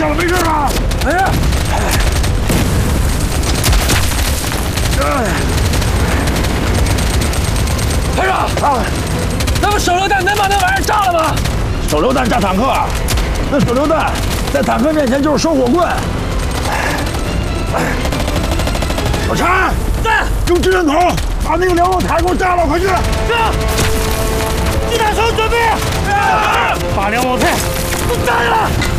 了，没事吧？ 没事。排长，咱们手榴弹能把那玩意儿炸了吗？ 手榴弹炸坦克，那手榴弹在坦克面前就是收火棍。小陈， 在， 用支援筒把那个瞭望台给我炸了，快去！ 是。机弹手准备，把瞭望台都炸了。